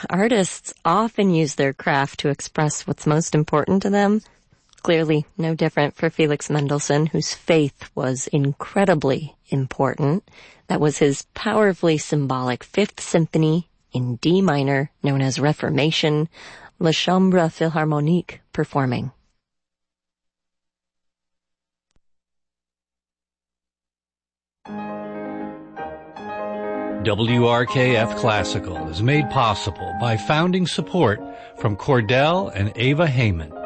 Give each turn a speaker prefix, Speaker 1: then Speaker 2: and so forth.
Speaker 1: artists often use their craft to express what's most important to them. Clearly no different for Felix Mendelssohn, whose faith was incredibly important. That was his powerfully symbolic Fifth Symphony in D minor, known as Reformation, La Chambre Philharmonique performing.
Speaker 2: WRKF Classical is made possible by founding support from Cordell and Ava Heyman